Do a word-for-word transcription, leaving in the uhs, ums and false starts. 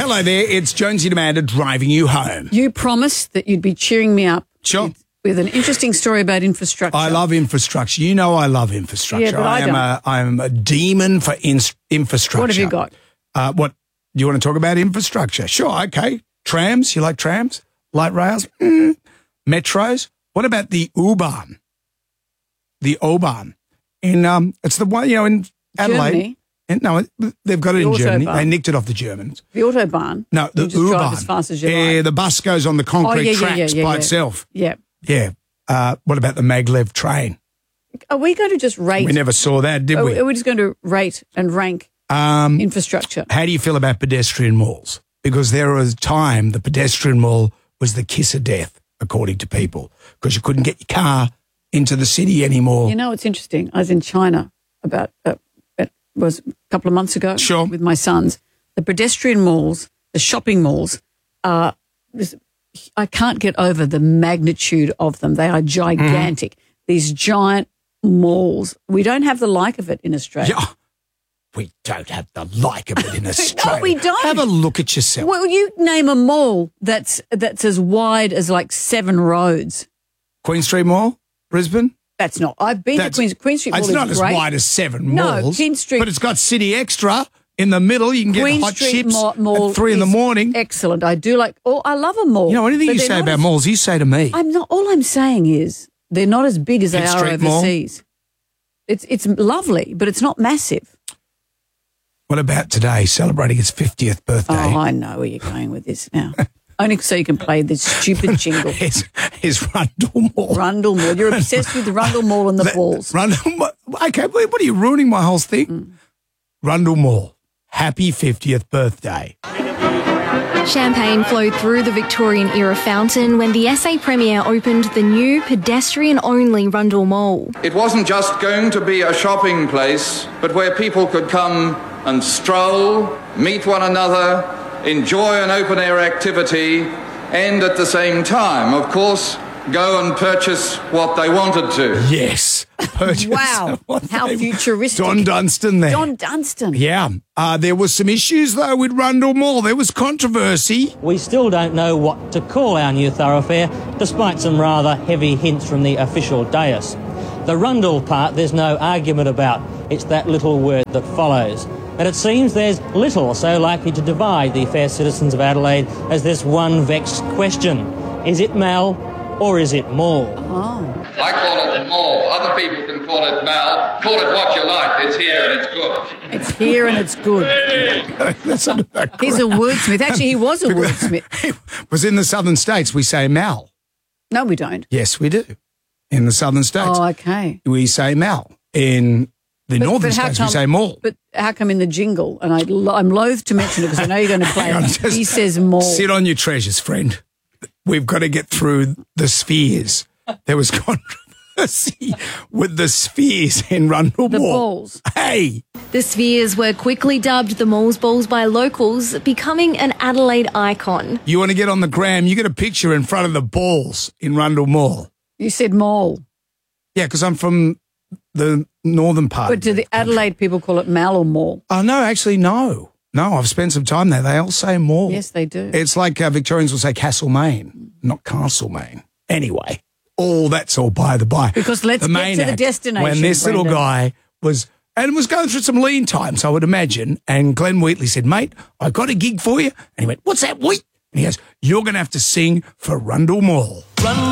Hello there, it's Jonesy Amanda driving you home. You promised that you'd be cheering me up. Sure. With, with an interesting story about infrastructure. I love infrastructure. You know I love infrastructure. Yeah, but I am don't. a I'm a demon for in, infrastructure. What have you got? Uh, what do you want to talk about? Infrastructure? Sure. Okay. Trams. You like trams? Light rails. Mm. Metros. What about the U-Bahn? The O-Bahn in um, it's the one you know in Adelaide. Germany? In, no, they've got it The in Germany. Autobahn. They nicked it off the Germans. The Autobahn. No, the you just drive U-Bahn. as fast as you yeah, like. the bus goes on the concrete Oh, yeah, yeah, tracks yeah, yeah, by yeah. itself. Yeah. Yeah. Uh, what about the maglev train? Are we going to just rate? We never saw that, did are, we? are we just going to rate and rank Um, infrastructure? how do you feel about pedestrian malls? Because there was a time the pedestrian mall was the kiss of death, according to people, because you couldn't get your car into the city anymore. You know, it's interesting. I was in China about uh, it was a couple of months ago Sure. with my sons. The pedestrian malls, the shopping malls, are. I can't get over the magnitude of them. They are gigantic. Mm. These giant malls. We don't have the like of it in Australia. Yeah. We don't have the like of it in Australia. No, we don't. Have a look at yourself. Well, you name a mall that's that's as wide as like seven roads. Queen Street Mall, Brisbane? That's not. I've been That's, to Queen, Queen Street Mall. It's is not as great. wide as seven No, malls. Queen Street- But it's got City Extra in the middle. You can Queen get hot Street chips Mall, mall at three in the is morning. Excellent. I do like. Oh, I love a mall. You know, anything but you they're say not about as- malls, you say to me. I'm not. All I'm saying is they're not as big as they Pitt are Street Mall? overseas. It's it's lovely, but it's not massive. What about today, celebrating its fiftieth birthday? Oh, I know where you're going with this now. Only so you can play this stupid jingle. Is, is Rundle Mall. Rundle Mall. You're obsessed with Rundle Mall and the That- balls. Rundle Mall. Okay, wait, what are you ruining my whole thing? Mm. Rundle Mall. Happy fiftieth birthday. Champagne flowed through the Victorian-era fountain when the S A Premier opened the new pedestrian-only Rundle Mall. It wasn't just going to be a shopping place, but where people could come and stroll, meet one another, enjoy an open-air activity, and at the same time, of course, go and purchase what they wanted to. Yes. Purchase Wow, what how they- futuristic. Don Dunstan there. John Dunstan. Yeah. Uh, there was some issues, though, with Rundle Mall. There was controversy. We still don't know what to call our new thoroughfare, despite some rather heavy hints from the official dais. The Rundle part there's no argument about. It's that little word that follows. And it seems there's little so likely to divide the fair citizens of Adelaide as this one vexed question. Is it Mal or is it Mall? Oh. I call it mall. Other people can call it Mal. Call it what you like. It's here and it's good. It's here and it's good. That's not that He's a wordsmith. Actually, he was a wordsmith. It was in the southern states, we say Mal. No, we don't. Yes, we do. In the southern states, Oh, okay. we say Mal. In the But- northern but how states, come- we say Mall. But how come in the jingle, and I, lo- I'm loath to mention it because I know you're going to play Hang on, it, just he says more. Sit on your treasures, friend. We've got to get through the spheres. There was controversy with the spheres in Rundle The Mall. balls. Hey, The spheres were quickly dubbed the Mall's Balls by locals, becoming an Adelaide icon. you want to get on the gram, you get a picture in front of the balls in Rundle Mall. You said mall. Yeah, because I'm from the northern part. But of do the Adelaide people call it mal or mall? Oh, no, actually, no. No, I've spent some time there. They all say Mall. Yes, they do. It's like uh, Victorians will say Castlemaine, not Castlemaine. Anyway, all that's all by the by. Because let's The get main to the act, destination, When this little Brendan. guy was, and was going through some lean times, I would imagine, and Glenn Wheatley said, mate, I got a gig for you. And he went, what's that, Wheat? And he goes, you're going to have to sing for Rundle Mall. Run